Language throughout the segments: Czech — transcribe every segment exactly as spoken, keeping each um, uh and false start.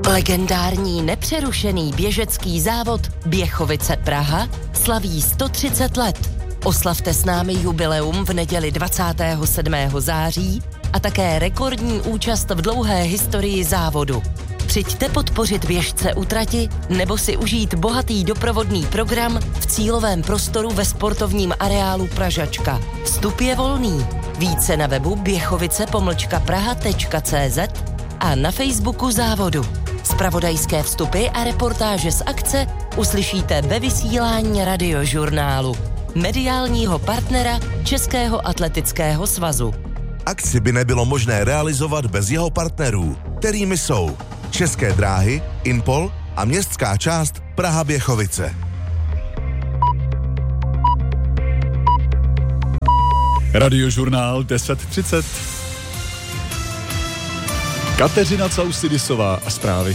Legendární nepřerušený běžecký závod Běchovice Praha slaví sto třicet let. Oslavte s námi jubileum v neděli dvacátého sedmého září a také rekordní účast v dlouhé historii závodu. Přijďte podpořit běžce u trati nebo si užít bohatý doprovodný program v cílovém prostoru ve sportovním areálu Pražačka. Vstup je volný. Více na webu běchovice pomlčka praha tečka cé zet a na Facebooku závodu. Zpravodajské vstupy a reportáže z akce uslyšíte ve vysílání Radiožurnálu, mediálního partnera Českého atletického svazu. Akci by nebylo možné realizovat bez jeho partnerů, kterými jsou České dráhy, Inpol a městská část Praha Běchovice. Radiožurnál deset třicet. Kateřina Caustidisová a zprávy.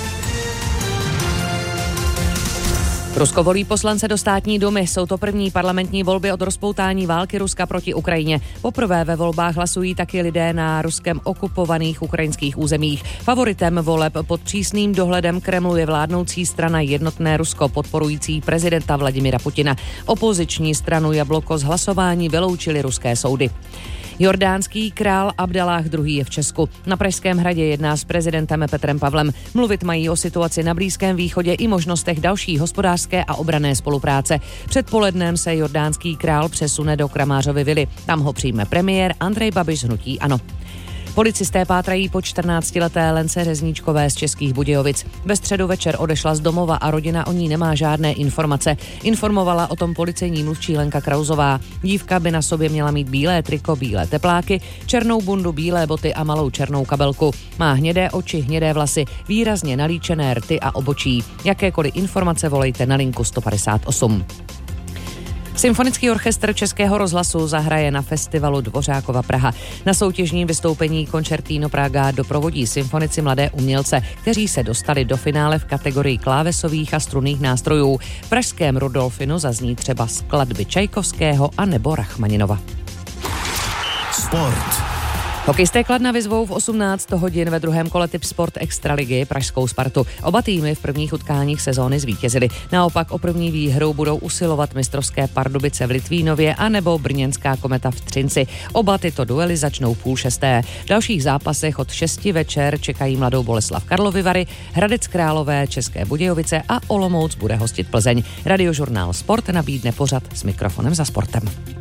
Rusko volí poslance do státní dumy. Jsou to první parlamentní volby od rozpoutání války Ruska proti Ukrajině. Poprvé ve volbách hlasují taky lidé na Ruskem okupovaných ukrajinských územích. Favoritem voleb pod přísným dohledem Kremlu je vládnoucí strana Jednotné Rusko, podporující prezidenta Vladimira Putina. Opoziční stranu Jabloko z hlasování vyloučili ruské soudy. Jordánský král Abdaláh druhý. je v Česku. Na Pražském hradě jedná s prezidentem Petrem Pavlem. Mluvit mají o situaci na Blízkém východě i možnostech další hospodářské a obranné spolupráce. Předpolednem se jordánský král přesune do Kramářovy vily. Tam ho přijme premiér Andrej Babiš z hnutí ANO. Policisté pátrají po čtrnáctileté Lence Řezníčkové z Českých Budějovic. Ve středu večer odešla z domova a rodina o ní nemá žádné informace. Informovala o tom policejní mluvčí Lenka Krauzová. Dívka by na sobě měla mít bílé triko, bílé tepláky, černou bundu, bílé boty a malou černou kabelku. Má hnědé oči, hnědé vlasy, výrazně nalíčené rty a obočí. Jakékoliv informace volejte na linku sto padesát osm. Symfonický orchestr Českého rozhlasu zahraje na festivalu Dvořákova Praha. Na soutěžním vystoupení Concertino Praga doprovodí symfonici mladé umělce, kteří se dostali do finále v kategorii klávesových a strunných nástrojů. V pražském Rudolfinu zazní třeba skladby Čajkovského a nebo Rachmaninova. Sport. Hokejisté Kladna vyzvou v osmnáct hodin ve druhém kole Tip Sport Extraligy pražskou Spartu. Oba týmy v prvních utkáních sezóny zvítězily. Naopak o první výhru budou usilovat mistrovské Pardubice v Litvínově a nebo brněnská Kometa v Třinci. Oba tyto duely začnou půl šesté. V dalších zápasech od šesti večer čekají Mladou Boleslav Karlovy Vary, Hradec Králové, České Budějovice a Olomouc bude hostit Plzeň. Radiožurnál Sport nabídne pořad s mikrofonem za sportem.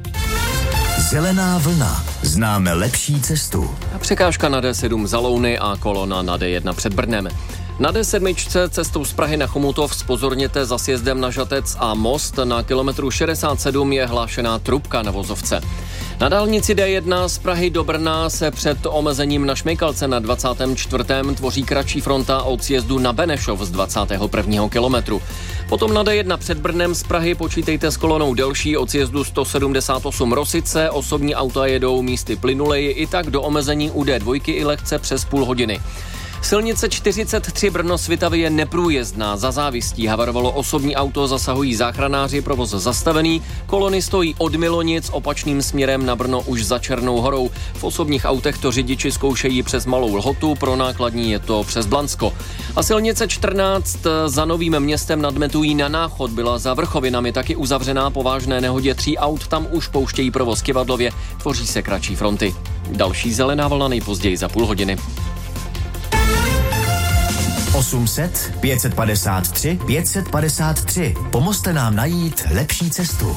Zelená vlna. Známe lepší cestu. Překážka na D sedm za Louny a kolona na D jedna před Brnem. Na D sedm cestou z Prahy na Chomutov zpozorněte za sjezdem na Žatec a Most. Na kilometru šedesát sedm je hlášená trubka na vozovce. Na dálnici D jedna z Prahy do Brna se před omezením na Šmejkalce na dvacátém čtvrtém tvoří kratší fronta od sjezdu na Benešov z dvacátého prvního kilometru. Potom na D jedna před Brnem z Prahy počítejte s kolonou delší od sjezdu sto sedmdesát osm Rosice, osobní auta jedou místy plynuleji i tak do omezení u D dva i lehce přes půl hodiny. Silnice čtyřicet tři Brno-Svitavy je neprůjezdná, za závistí havarovalo osobní auto, zasahují záchranáři, provoz zastavený, kolony stojí od Milonic opačným směrem na Brno už za Černou horou. V osobních autech to řidiči zkoušejí přes Malou Lhotu, pro nákladní je to přes Blansko. A silnice čtrnáct za Novým Městem nad Metují na Náchod byla za Vrchovinami taky uzavřená po vážné nehodě tří aut, tam už pouštějí provoz Kivadlově, tvoří se kratší fronty. Další zelená vlna nejpozději za půl hodiny. osm set, pět set padesát tři, pět set padesát tři. Pomozte nám najít lepší cestu.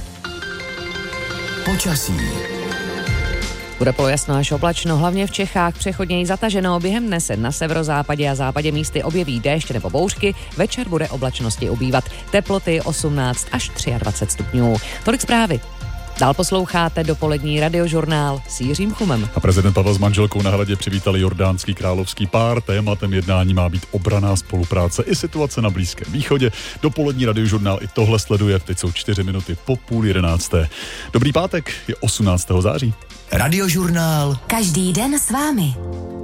Počasí. Bude polojasno až oblačno, hlavně v Čechách přechodněji zataženo. Během dne se na severozápadě a západě místy objeví déšť nebo bouřky. Večer bude oblačnosti ubývat. Teploty osmnáct až dvacet tři stupňů. Tolik zprávy. Dál posloucháte dopolední Radiožurnál s Jiřím Chumem. A prezident Pavel s manželkou na hradě přivítali jordánský královský pár. Tématem jednání má být obranná spolupráce i situace na Blízkém východě. Dopolední Radiožurnál i tohle sleduje. Teď jsou čtyři minuty po půl jedenácté. Dobrý pátek, je osmnáctého září. Radiožurnál. Každý den s vámi.